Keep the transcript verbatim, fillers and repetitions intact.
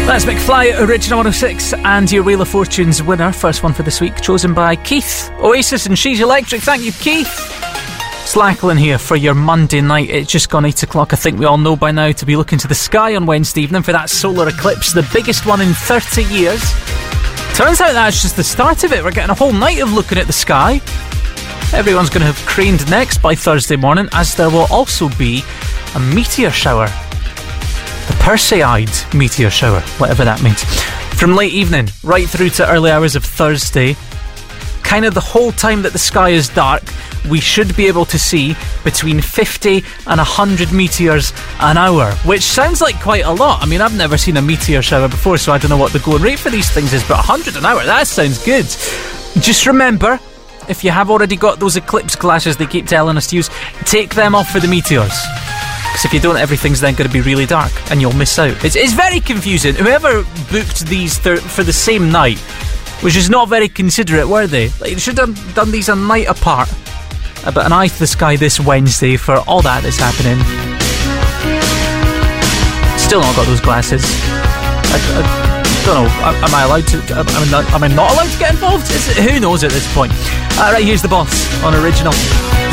That's McFly, Original one oh six, and your Wheel of Fortune's winner. First one for this week, chosen by Keith. Oasis and She's Electric. Thank you, Keith. Slackling here for your Monday night. It's just gone eight o'clock. I think we all know by now to be looking to the sky on Wednesday evening for that solar eclipse, the biggest one in thirty years. Turns out that's just the start of it. We're getting a whole night of looking at the sky. Everyone's going to have craned necks by Thursday morning, as there will also be a meteor shower. The Perseid meteor shower, whatever that means. From late evening right through to early hours of Thursday, kind of the whole time that the sky is dark, we should be able to see between fifty and one hundred meteors an hour, which sounds like quite a lot. I mean, I've never seen a meteor shower before, so I don't know what the going rate for these things is, but one hundred an hour, that sounds good. Just remember, if you have already got those eclipse glasses they keep telling us to use, take them off for the meteors. Because if you don't, everything's then going to be really dark and you'll miss out. It's, it's very confusing. Whoever booked these thir- for the same night was just not very considerate, were they? Like, they should have done these a night apart. Uh, but an eye to the sky this Wednesday for all that that's happening. Still not got those glasses. I, I don't know. Am I allowed to? Am I not, am I not allowed to get involved? Is it, who knows at this point? Uh, right, here's the boss on Original.